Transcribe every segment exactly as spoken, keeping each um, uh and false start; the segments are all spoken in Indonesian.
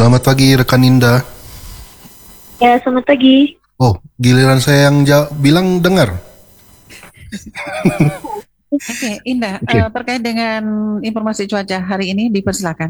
Selamat pagi rekan Indah. Ya, selamat pagi. Oh, giliran saya yang ja- bilang dengar. Oke, Indah, Oke. eh, terkait dengan informasi cuaca hari ini dipersilakan.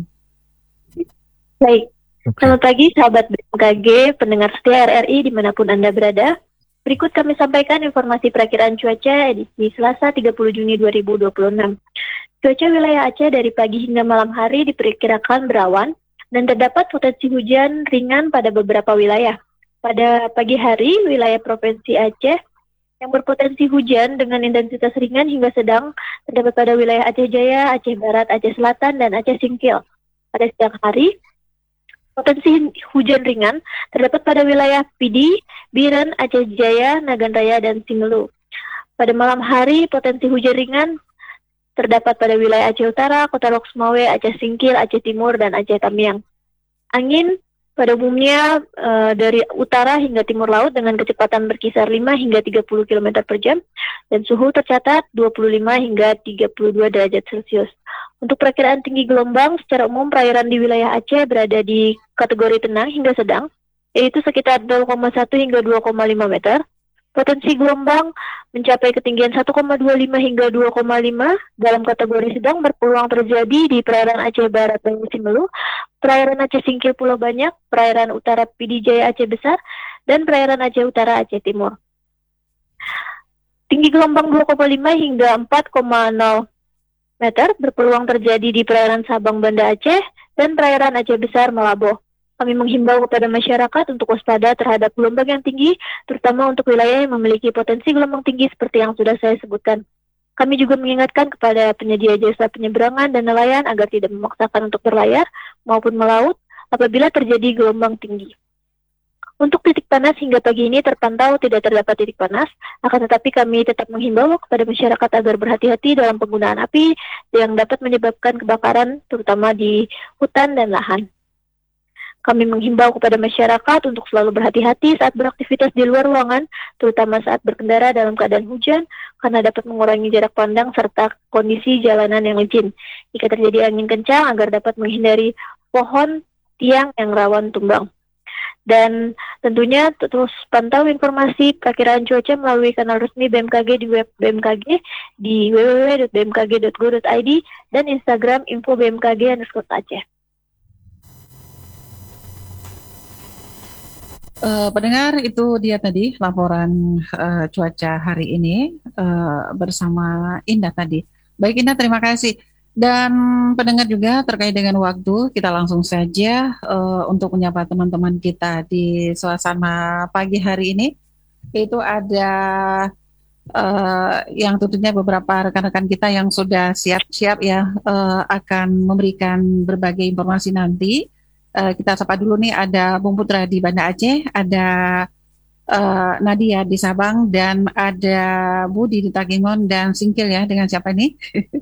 Baik, Oke. selamat pagi sahabat B M K G, pendengar setia R R I dimanapun Anda berada. Berikut kami sampaikan informasi perakiraan cuaca edisi Selasa tiga puluh Juni dua ribu dua puluh enam. Cuaca wilayah Aceh dari pagi hingga malam hari diperkirakan berawan dan terdapat potensi hujan ringan pada beberapa wilayah. Pada pagi hari, wilayah Provinsi Aceh yang berpotensi hujan dengan intensitas ringan hingga sedang terdapat pada wilayah Aceh Jaya, Aceh Barat, Aceh Selatan, dan Aceh Singkil. Pada siang hari, potensi hujan ringan terdapat pada wilayah Pidi, Biren, Aceh Jaya, Nagan Raya, dan Singelu. Pada malam hari, potensi hujan ringan terdapat pada wilayah Aceh Utara, Kota Lok Sumawe, Aceh Singkil, Aceh Timur, dan Aceh Tamiang. Angin pada umumnya uh, dari utara hingga timur laut dengan kecepatan berkisar lima hingga tiga puluh kilometer per jam dan suhu tercatat dua puluh lima hingga tiga puluh dua derajat Celcius. Untuk perakiraan tinggi gelombang, secara umum perairan di wilayah Aceh berada di kategori tenang hingga sedang, yaitu sekitar nol koma satu hingga dua koma lima meter. Potensi gelombang mencapai ketinggian satu koma dua lima hingga dua koma lima, dalam kategori sedang berpeluang terjadi di perairan Aceh Barat dan Simelu, perairan Aceh Singkil Pulau Banyak, perairan utara Pidi Jaya Aceh Besar, dan perairan Aceh Utara Aceh Timur. Tinggi gelombang dua koma lima hingga empat koma nol meter berpeluang terjadi di perairan Sabang Banda Aceh dan perairan Aceh Besar Malabo. Kami menghimbau kepada masyarakat untuk waspada terhadap gelombang yang tinggi, terutama untuk wilayah yang memiliki potensi gelombang tinggi seperti yang sudah saya sebutkan. Kami juga mengingatkan kepada penyedia jasa penyeberangan dan nelayan agar tidak memaksakan untuk berlayar maupun melaut apabila terjadi gelombang tinggi. Untuk titik panas hingga pagi ini terpantau tidak terdapat titik panas, akan tetapi kami tetap menghimbau kepada masyarakat agar berhati-hati dalam penggunaan api yang dapat menyebabkan kebakaran, terutama di hutan dan lahan. Kami menghimbau kepada masyarakat untuk selalu berhati-hati saat beraktivitas di luar ruangan, terutama saat berkendara dalam keadaan hujan, karena dapat mengurangi jarak pandang serta kondisi jalanan yang licin. Jika terjadi angin kencang, agar dapat menghindari pohon, tiang yang rawan tumbang. Dan tentunya terus pantau informasi perakiraan cuaca melalui kanal resmi B M K G di web B M K G di w w w titik b m k g titik go titik i d dan Instagram info B M K G underscore Aceh. Uh, pendengar, itu dia tadi laporan uh, cuaca hari ini uh, bersama Indah tadi. Baik Indah, terima kasih. Dan pendengar juga terkait dengan waktu, kita langsung saja uh, untuk menyapa teman-teman kita di suasana pagi hari ini. Itu ada uh, yang tentunya beberapa rekan-rekan kita yang sudah siap-siap ya uh, akan memberikan berbagai informasi nanti. Uh, kita sapa dulu nih, ada Bung Putra di Banda Aceh, ada uh, Nadia di Sabang, dan ada Budi di Tagingon dan Singkil ya, dengan siapa ini?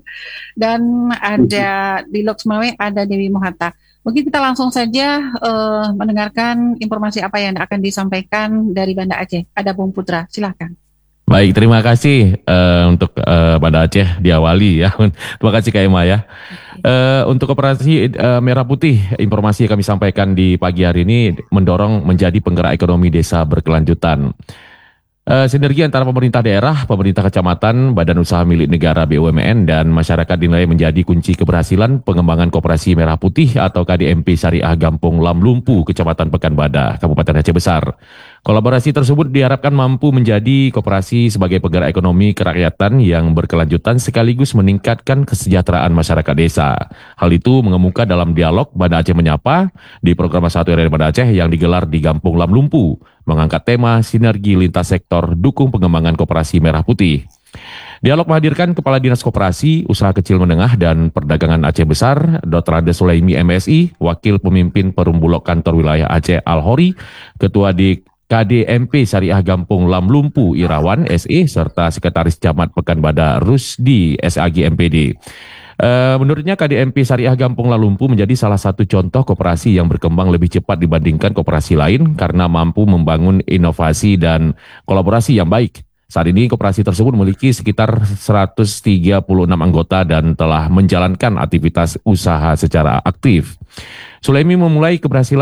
Dan ada di Lok Sumawe, ada Dewi Mohata. Mungkin kita langsung saja uh, mendengarkan informasi apa yang akan disampaikan dari Banda Aceh. Ada Bung Putra, silakan. Baik, terima kasih uh, untuk uh, Banda Aceh diawali ya. Terima kasih Kak Emma ya. Uh, untuk operasi uh, Merah Putih, informasi yang kami sampaikan di pagi hari ini mendorong menjadi penggerak ekonomi desa berkelanjutan. Uh, sinergi antara pemerintah daerah, pemerintah kecamatan, badan usaha milik negara B U M N, dan masyarakat dinilai menjadi kunci keberhasilan pengembangan Koperasi Merah Putih atau K D M P Syariah Gampong Lam Lumpu, Kecamatan Pekanbadak, Kabupaten Aceh Besar. Kolaborasi tersebut diharapkan mampu menjadi koperasi sebagai penggerak ekonomi kerakyatan yang berkelanjutan sekaligus meningkatkan kesejahteraan masyarakat desa. Hal itu mengemuka dalam dialog Banda Aceh Menyapa di program satu R R I Banda Aceh yang digelar di Gampong Lam Lumpu, mengangkat tema sinergi lintas sektor dukung pengembangan koperasi merah putih. Dialog menghadirkan Kepala Dinas Koperasi, Usaha Kecil Menengah dan Perdagangan Aceh Besar, Doktor Ade Sulaimi M Si, Wakil Pemimpin Perumbulok Kantor Wilayah Aceh Al-Hori, Ketua di K D M P Syariah Gampong Lam Lumpu Irawan S E, serta Sekretaris Camat Pekanbadak Rusdi S A G M P D. Uh, menurutnya K D M P Syariah Gampong Lam Lumpu menjadi salah satu contoh koperasi yang berkembang lebih cepat dibandingkan koperasi lain karena mampu membangun inovasi dan kolaborasi yang baik. Saat ini koperasi tersebut memiliki sekitar seratus tiga puluh enam anggota dan telah menjalankan aktivitas usaha secara aktif. Sulaimi memulai keberhasilan